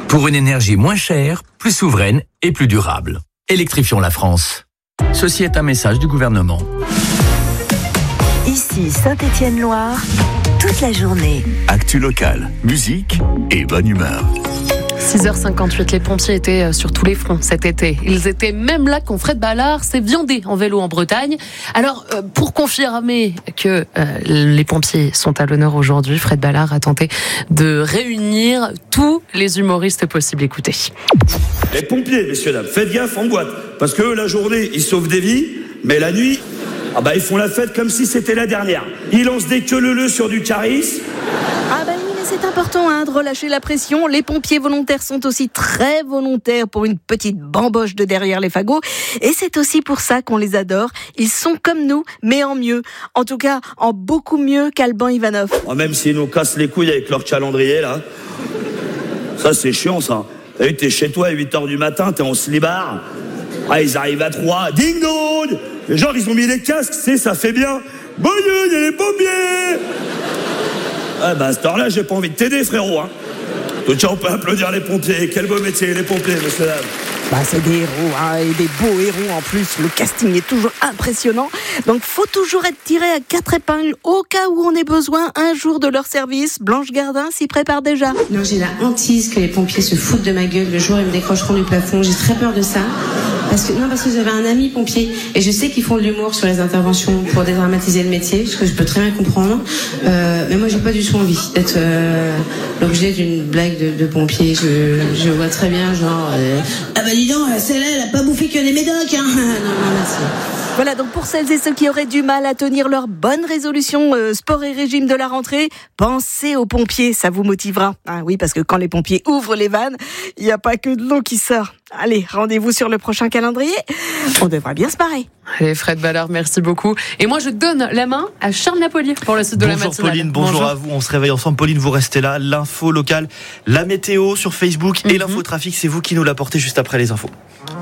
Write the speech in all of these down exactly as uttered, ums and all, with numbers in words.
Pour une énergie moins chère, plus souveraine et plus durable. Électrifions la France. Ceci est un message du gouvernement. Ici Saint-Étienne-Loire, toute la journée. Actu locale, musique et bonne humeur. six heures cinquante-huit, les pompiers étaient sur tous les fronts cet été. Ils étaient même là quand Fred Ballard s'est viandé en vélo en Bretagne. Alors, pour confirmer que euh, les pompiers sont à l'honneur aujourd'hui, Fred Ballard a tenté de réunir tous les humoristes possibles. Écoutez. Les pompiers, messieurs, dames, faites gaffe en boîte. Parce que la journée, ils sauvent des vies, mais la nuit, ah bah, ils font la fête comme si c'était la dernière. Ils lancent des queue-leu sur du charisme. Ah bah oui, mais c'est important hein, de relâcher la pression. Les pompiers volontaires sont aussi très volontaires pour une petite bamboche de derrière les fagots. Et c'est aussi pour ça qu'on les adore. Ils sont comme nous, mais en mieux. En tout cas, en beaucoup mieux qu'Alban Ivanov. Oh, même s'ils nous cassent les couilles avec leur calendrier, là. Ça, c'est chiant, ça. T'as vu, t'es chez toi à huit heures du matin, t'es en slibard. Ah, ils arrivent à trois. Ding dong! Les gens, ils ont mis les casques, c'est, ça fait bien. Bonne nuit, il y a les pompiers! Ah bah à cette heure-là, j'ai pas envie de t'aider, frérot. Hein. Donc on peut applaudir les pompiers. Quel beau métier, les pompiers, messieurs, dames. Bah c'est des héros, hein, et des beaux héros en plus. Le casting est toujours impressionnant. Donc faut toujours être tiré à quatre épingles au cas où on ait besoin un jour de leur service. Blanche Gardin s'y prépare déjà. Non, j'ai la hantise que les pompiers se foutent de ma gueule le jour où ils me décrocheront du plafond. J'ai très peur de ça. Parce que, non, parce que j'avais un ami pompier et je sais qu'ils font de l'humour sur les interventions pour dédramatiser le métier, ce que je peux très bien comprendre. Euh, mais moi, j'ai pas du tout envie d'être euh, l'objet d'une blague de, de pompier. Je, je vois très bien, genre, euh, ah bah dis donc, celle-là, elle a pas bouffé que des médocs, hein. Non, non, merci. Voilà, donc pour celles et ceux qui auraient du mal à tenir leur bonne résolution euh, sport et régime de la rentrée, pensez aux pompiers, ça vous motivera. Ah oui, parce que quand les pompiers ouvrent les vannes, il n'y a pas que de l'eau qui sort. Allez, rendez-vous sur le prochain calendrier. On devrait bien se marrer. Allez, Fred Ballard, merci beaucoup. Et moi, je donne la main à Charles Napoli pour le sud de bonjour la matinale. Pauline, bonjour, bonjour à vous. On se réveille ensemble. Pauline, vous restez là. L'info locale, la météo sur Facebook mm-hmm. et l'infotrafic, c'est vous qui nous l'apportez juste après les infos.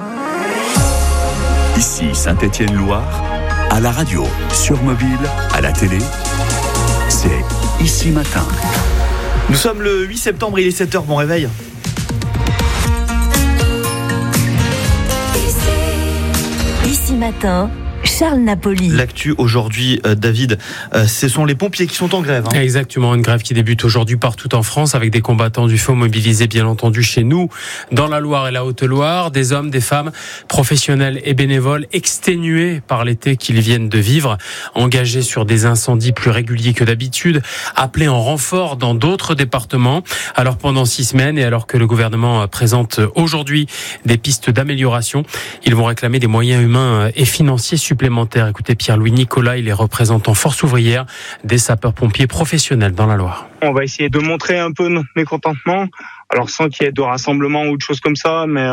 Ici Saint-Étienne-Loire, à la radio, sur mobile, à la télé, c'est Ici Matin. Nous sommes le huit septembre, il est sept heures, bon réveil. Ici Matin, Charles Napoli. L'actu aujourd'hui, euh, David, euh, ce sont les pompiers qui sont en grève. Hein. Exactement, une grève qui débute aujourd'hui partout en France avec des combattants du feu mobilisés bien entendu chez nous, dans la Loire et la Haute-Loire, des hommes, des femmes, professionnels et bénévoles, exténués par l'été qu'ils viennent de vivre, engagés sur des incendies plus réguliers que d'habitude, appelés en renfort dans d'autres départements. Alors pendant six semaines et alors que le gouvernement présente aujourd'hui des pistes d'amélioration, ils vont réclamer des moyens humains et financiers supplémentaires. Supplémentaire. Écoutez Pierre-Louis Nicolas, il est représentant force ouvrière des sapeurs-pompiers professionnels dans la Loire. On va essayer de montrer un peu notre mécontentement, alors sans qu'il y ait de rassemblement ou de choses comme ça, mais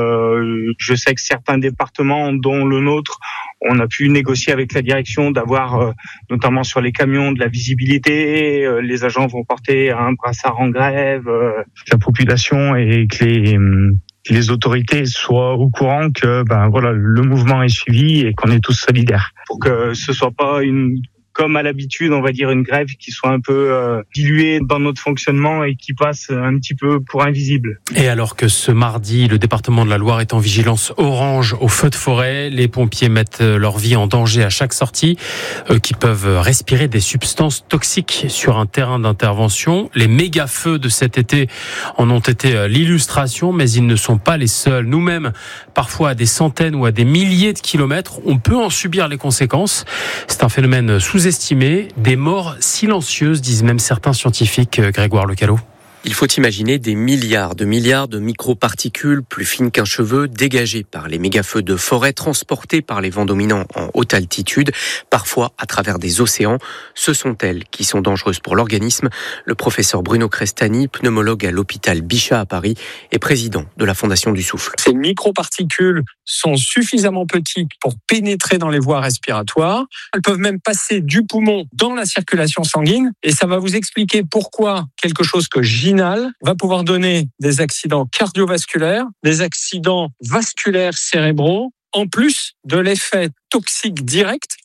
euh, je sais que certains départements, dont le nôtre, on a pu négocier avec la direction d'avoir, euh, notamment sur les camions, de la visibilité. Euh, les agents vont porter un brassard en grève, euh, la population et que les... Euh, que les autorités soient au courant que ben voilà le mouvement est suivi et qu'on est tous solidaires pour que ce soit pas une comme à l'habitude, on va dire une grève qui soit un peu euh, diluée dans notre fonctionnement et qui passe un petit peu pour invisible. Et alors que ce mardi, le département de la Loire est en vigilance orange au feu de forêt, les pompiers mettent leur vie en danger à chaque sortie, eux qui peuvent respirer des substances toxiques sur un terrain d'intervention. Les méga-feux de cet été en ont été l'illustration, mais ils ne sont pas les seuls. Nous-mêmes, parfois à des centaines ou à des milliers de kilomètres, on peut en subir les conséquences. C'est un phénomène sous-estimé. Des morts silencieuses, disent même certains scientifiques. Grégoire Lecalot. Il faut imaginer des milliards de milliards de microparticules plus fines qu'un cheveu dégagées par les mégafeux de forêt transportés par les vents dominants en haute altitude, parfois à travers des océans. Ce sont elles qui sont dangereuses pour l'organisme. Le professeur Bruno Crestani, pneumologue à l'hôpital Bichat à Paris et président de la Fondation du Souffle. Ces microparticules sont suffisamment petites pour pénétrer dans les voies respiratoires. Elles peuvent même passer du poumon dans la circulation sanguine et ça va vous expliquer pourquoi quelque chose que j'ai va pouvoir donner des accidents cardiovasculaires, des accidents vasculaires cérébraux, en plus de l'effet toxique direct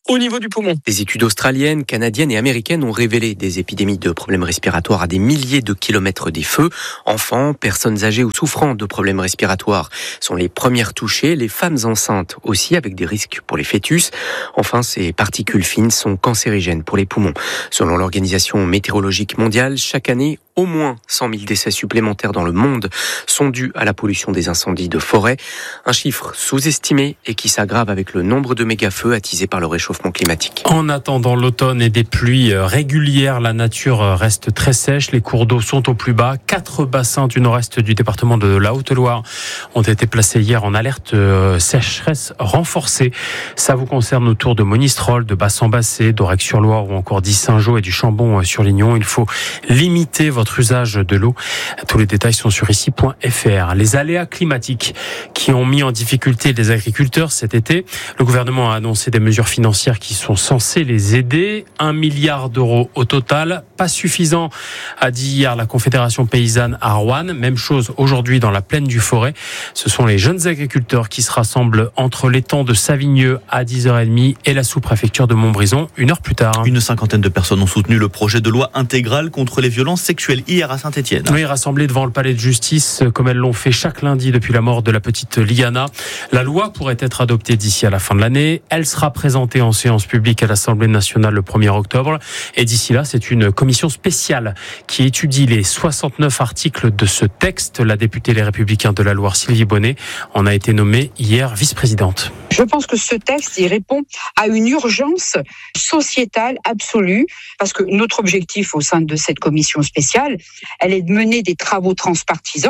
au niveau du poumon. Des études australiennes, canadiennes et américaines ont révélé des épidémies de problèmes respiratoires à des milliers de kilomètres des feux. Enfants, personnes âgées ou souffrant de problèmes respiratoires sont les premières touchées, les femmes enceintes aussi, avec des risques pour les fœtus. Enfin, ces particules fines sont cancérigènes pour les poumons. Selon l'Organisation météorologique mondiale, chaque année, au moins cent mille décès supplémentaires dans le monde sont dus à la pollution des incendies de forêt. Un chiffre sous-estimé et qui s'aggrave avec le nombre de méga-feux attisés par le réchauffement climatique. En attendant l'automne et des pluies régulières, la nature reste très sèche. Les cours d'eau sont au plus bas. Quatre bassins du nord-est du département de la Haute-Loire ont été placés hier en alerte sécheresse renforcée. Ça vous concerne autour de Monistrol, de Bassan-Bassé, d'Aurec-sur-Loire ou encore d'Issingeaux et du Chambon-sur-Lignon. Il faut limiter votre usage de l'eau. Tous les détails sont sur ici point f r. Les aléas climatiques qui ont mis en difficulté les agriculteurs cet été. Le gouvernement a annoncé des mesures financières qui sont censées les aider. Un milliard d'euros au total. Pas suffisant, a dit hier la Confédération paysanne à Roanne. Même chose aujourd'hui dans la plaine du Forêt. Ce sont les jeunes agriculteurs qui se rassemblent entre l'étang de Savigneux à dix heures trente et la sous-préfecture de Montbrison une heure plus tard. Une cinquantaine de personnes ont soutenu le projet de loi intégral contre les violences sexuelles hier à Saint-Étienne. Oui, rassemblés devant le palais de justice, comme elles l'ont fait chaque lundi depuis la mort de la petite Liana. La loi pourrait être adoptée d'ici à la fin de l'année. Elle sera présentée en séance publique à l'Assemblée nationale le premier octobre. Et d'ici là, c'est une commission spéciale qui étudie les soixante-neuf articles de ce texte. La députée Les Républicains de la Loire, Sylvie Bonnet, en a été nommée hier vice-présidente. Je pense que ce texte, il répond à une urgence sociétale absolue, parce que notre objectif au sein de cette commission spéciale, elle est de mener des travaux transpartisans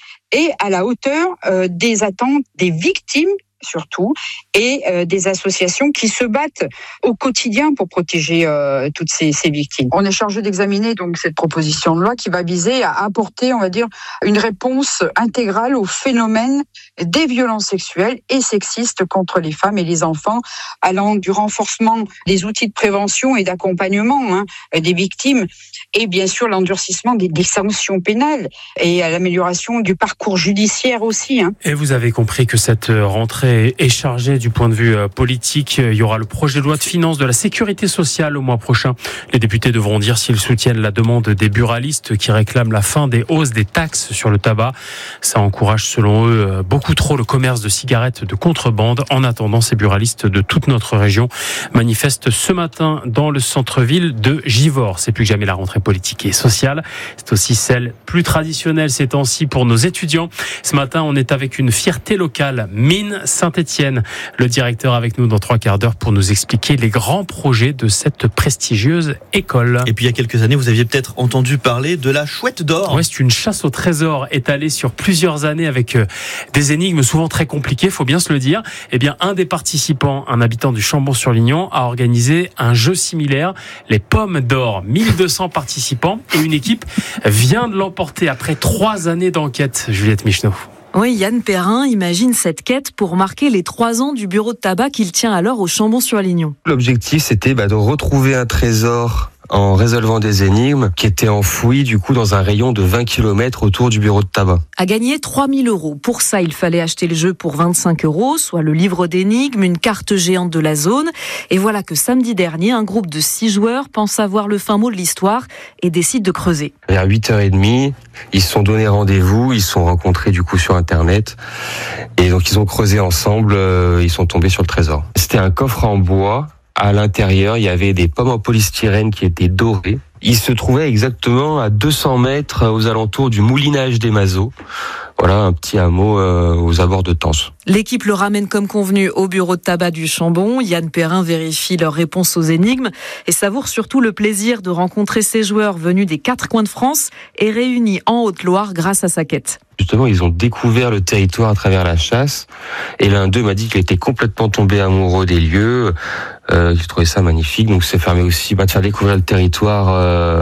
et à la hauteur euh, des attentes des victimes surtout, et euh, des associations qui se battent au quotidien pour protéger euh, toutes ces, ces victimes. On est chargé d'examiner donc cette proposition de loi qui va viser à apporter, on va dire, une réponse intégrale au phénomène des violences sexuelles et sexistes contre les femmes et les enfants, allant du renforcement des outils de prévention et d'accompagnement hein, des victimes, et bien sûr l'endurcissement des, des sanctions pénales et à l'amélioration du parcours judiciaire aussi. Hein. Et vous avez compris que cette rentrée est chargée du point de vue politique. Il y aura le projet de loi de finances de la sécurité sociale au mois prochain. Les députés devront dire s'ils soutiennent la demande des buralistes qui réclament la fin des hausses des taxes sur le tabac. Ça encourage selon eux beaucoup trop le commerce de cigarettes de contrebande. En attendant, ces buralistes de toute notre région manifestent ce matin dans le centre-ville de Givors. C'est plus que jamais la rentrée politique et sociale. C'est aussi celle plus traditionnelle ces temps-ci pour nos étudiants. Ce matin, on est avec une fierté locale, Mines Saint-Étienne. Le directeur avec nous dans trois quarts d'heure pour nous expliquer les grands projets de cette prestigieuse école. Et puis il y a quelques années, vous aviez peut-être entendu parler de la chouette d'or. Ouais, c'est une chasse au trésor étalée sur plusieurs années avec des énigmes souvent très compliquées, faut bien se le dire. Eh bien, un des participants, un habitant du Chambon-sur-Lignon, a organisé un jeu similaire, les pommes d'or. mille deux cents participants et une équipe vient de l'emporter après trois années d'enquête. Juliette Michneau. Oui, Yann Perrin imagine cette quête pour marquer les trois ans du bureau de tabac qu'il tient alors au Chambon-sur-Lignon. L'objectif, c'était bah, de retrouver un trésor en résolvant des énigmes qui étaient enfouies du coup dans un rayon de vingt kilomètres autour du bureau de tabac. A gagné trois mille euros. Pour ça, il fallait acheter le jeu pour vingt-cinq euros, soit le livre d'énigmes, une carte géante de la zone. Et voilà que samedi dernier, un groupe de six joueurs pense avoir le fin mot de l'histoire et décide de creuser. Vers huit heures trente, ils se sont donné rendez-vous, ils se sont rencontrés du coup sur Internet. Et donc ils ont creusé ensemble, euh, ils sont tombés sur le trésor. C'était un coffre en bois. À l'intérieur, il y avait des pommes en polystyrène qui étaient dorées. Il se trouvait exactement à deux cents mètres aux alentours du moulinage des Mazos. Voilà, un petit hameau euh, aux abords de Tence. L'équipe le ramène comme convenu au bureau de tabac du Chambon. Yann Perrin vérifie leurs réponses aux énigmes et savoure surtout le plaisir de rencontrer ces joueurs venus des quatre coins de France et réunis en Haute-Loire grâce à sa quête. Justement, ils ont découvert le territoire à travers la chasse. Et l'un d'eux m'a dit qu'il était complètement tombé amoureux des lieux. Euh, j'ai trouvé ça magnifique. Donc, ça permet aussi bah, de faire découvrir le territoire euh,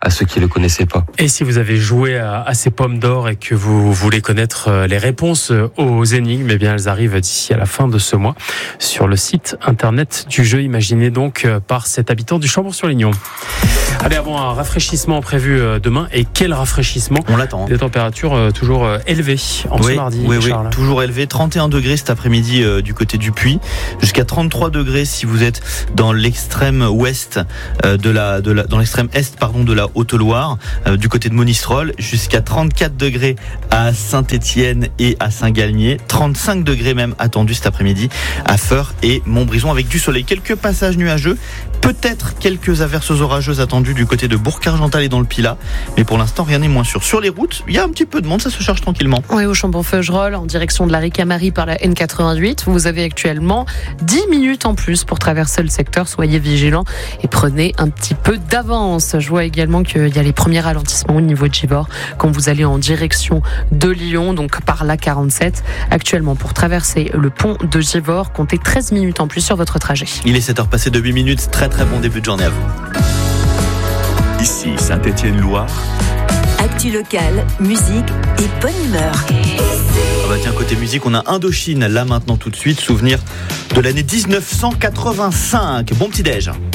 à ceux qui le connaissaient pas. Et si vous avez joué à, à ces pommes d'or et que vous voulez connaître les réponses aux énigmes, eh bien elles arrivent d'ici à la fin de ce mois sur le site internet du jeu, imaginé donc par cet habitant du Chambord-sur-Lignon. Allez, avant un rafraîchissement prévu demain, et quel rafraîchissement! On l'attend. Des températures toujours élevées en oui, ce mardi. Oui, oui, Charles. toujours élevé. trente et un degrés cet après-midi euh, du côté du Puy, jusqu'à trente-trois degrés si vous êtes dans l'extrême ouest euh, de la, de la, dans l'extrême est, pardon, de la Haute-Loire, euh, du côté de Monistrol, jusqu'à trente-quatre degrés à Saint-Étienne et à Saint-Galmier, trente-cinq degrés même attendus cet après-midi à Feurs et Montbrison avec du soleil. Quelques passages nuageux, peut-être quelques averses orageuses attendues du côté de Bourg-Argental et dans le Pilat, mais pour l'instant rien n'est moins sûr. Sur les routes, il y a un petit peu de monde, ça se charge tranquillement. Oui, au Chambon-Feugerolles, en direction de la Ricamarie par la N quatre-vingt-huit, vous avez actuellement dix minutes en plus pour traverser le secteur. Soyez vigilants et prenez un petit peu d'avance. Je vois également qu'il y a les premiers ralentissements au niveau de Givors quand vous allez en direction de Lyon, donc par la quarante-sept. Actuellement, pour traverser le pont de Givors, comptez treize minutes en plus sur votre trajet. Il est sept heures passées de huit minutes. Très très bon début de journée à vous. Ici Saint-Étienne-Loire. Actu locale, musique et bonne humeur. Ah bah tiens, côté musique, on a Indochine là maintenant tout de suite. Souvenir de l'année dix-neuf cent quatre-vingt-cinq. Bon petit déj.